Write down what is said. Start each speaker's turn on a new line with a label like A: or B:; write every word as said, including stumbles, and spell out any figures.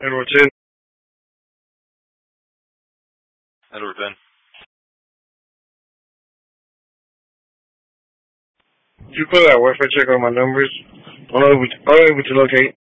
A: Edward ten.
B: Edward ten.
A: You put that Wi-Fi check on my numbers. I'm unable to, unable to locate.